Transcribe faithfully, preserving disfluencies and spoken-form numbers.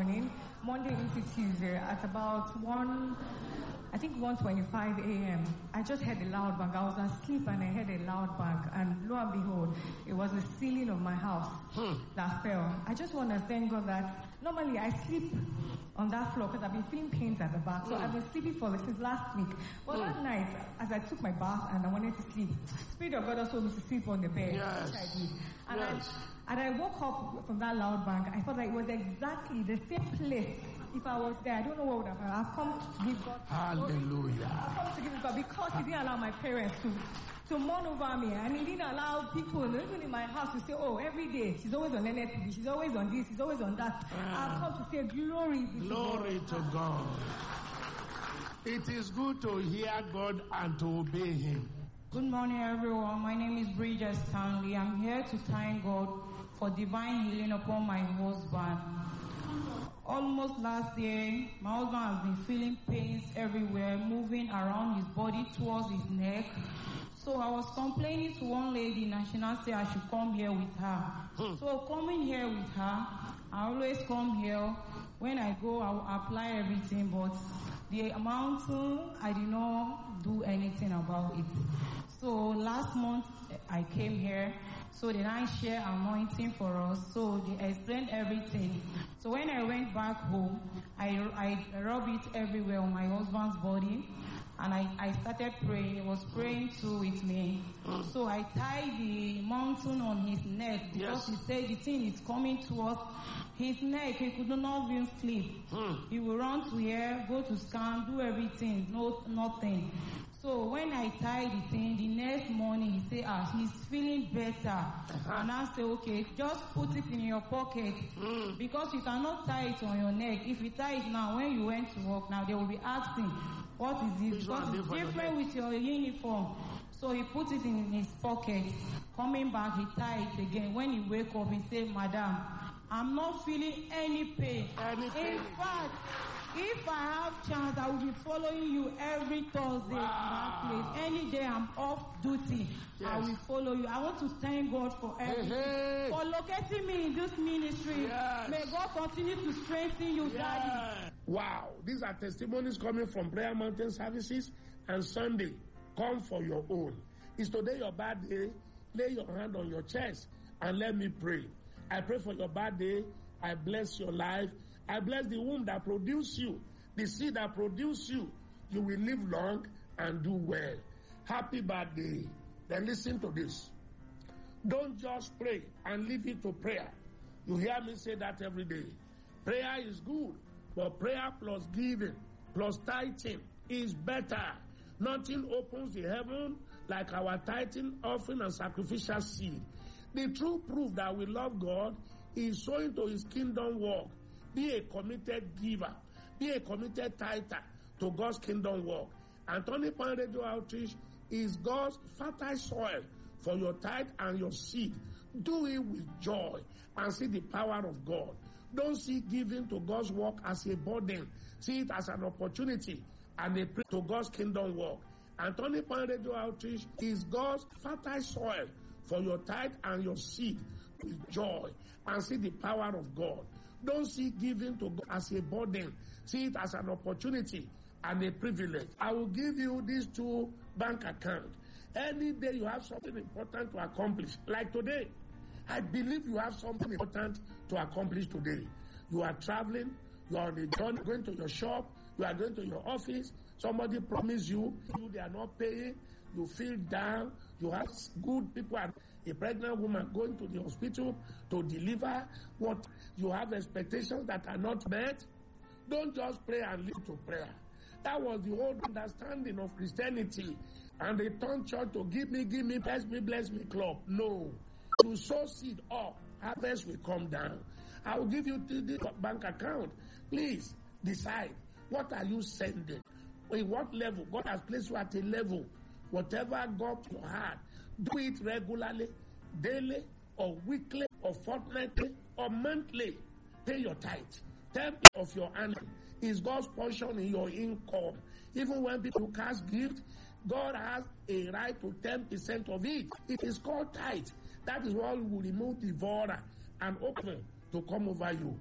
morning, Monday into Tuesday, at about one, I think one twenty-five a.m. I just heard a loud bang. I was asleep and I heard a loud bang, and lo and behold, it was the ceiling of my house hmm. that fell. I just want to thank God that normally I sleep on that floor because I've been feeling pains at the back. So mm. I've been sleeping for since last week. But mm. that night, as I took my bath and I wanted to sleep, Spirit of God also told me to sleep on the bed, yes. which I did. And, yes. I, and I woke up from that loud bang. I thought that it was exactly the same place. If I was there, I don't know what would have happened. I've come to give God Hallelujah. I've come to give God because He didn't allow my parents to to mourn over me, and He didn't allow people, even in my house, to say, oh, every day, she's always on N S T V, she's always on this, she's always on that. Ah. I've come to say, glory be Glory to God. to God. It is good to hear God and to obey Him. Good morning, everyone. My name is Bridget Stanley. I'm here to thank God for divine healing upon my husband. Almost last year, my husband has been feeling pains everywhere, moving around his body towards his neck. So I was complaining to one lady, and she now said I should come here with her. Hmm. So coming here with her, I always come here. When I go, I will apply everything, but the mountain, I did not do anything about it. So last month, I came here. So they now share anointing for us. So they explained everything. So when I went back home, I, I rubbed it everywhere on my husband's body. And I, I started praying. He was praying too with me. Mm. So I tied the mountain on his neck because yes. he said the thing is coming towards his neck. He could not even sleep. Mm. He will run to here, go to scan, do everything, no nothing. So when I tied the thing, the next morning he said, ah, he's feeling better. Uh-huh. And I said, okay, just put it in your pocket mm. because you cannot tie it on your neck. If you tie it now, when you went to work now, they will be asking, what is this? Because it's different with your uniform. So he put it in his pocket. Coming back, he tied it again. When he wake up, he said, Madam, I'm not feeling any pain. Any pain. In fact, if I have chance, I will be following you every Thursday wow. in that place. Any day I'm off duty, yes. I will follow you. I want to thank God for everything. Hey, hey. For locating me in this ministry. Yes. May God continue to strengthen you, yes. Daddy. Wow. These are testimonies coming from Prayer Mountain services and Sunday. Come for your own. Is today your bad day? Lay your hand on your chest and let me pray. I pray for your bad day. I bless your life. I bless the womb that produced you, the seed that produced you. You will live long and do well. Happy birthday. Then listen to this. Don't just pray and leave it to prayer. You hear me say that every day. Prayer is good, but prayer plus giving plus tithing is better. Nothing opens the heaven like our tithing, offering, and sacrificial seed. The true proof that we love God is sowing to His kingdom work. Be a committed giver. Be a committed tither to God's kingdom work. And Turning Point Radio Outreach is God's fertile soil for your tithe and your seed. Do it with joy and see the power of God. Don't see giving to God's work as a burden. See it as an opportunity and a prayer to God's kingdom work. And Turning Point Radio Outreach is God's fertile soil for your tithe and your seed with joy and see the power of God. Don't see giving to God as a burden. See it as an opportunity and a privilege. I will give you these two bank accounts. Any day you have something important to accomplish, like today, I believe you have something important to accomplish today. You are traveling, you are on a journey, going to your shop, you are going to your office, somebody promised you, you they are not paying, you feel down, you have good people, and a pregnant woman going to the hospital to deliver what you have expectations that are not met. Don't just pray and live to prayer. That was the whole understanding of Christianity. And they turned church to give me, give me, bless me, bless me club. No. To sow seed up, harvest will come down. I will give you the bank account. Please decide, what are you sending? In what level? God has placed you at a level. Whatever God you had, do it regularly, daily, or weekly, or fortnightly, or monthly. Pay your tithe. ten percent of your earning is God's portion in your income. Even when people cast gift, God has a right to ten percent of it. It is called tithe. That is what will remove devourer and open to come over you.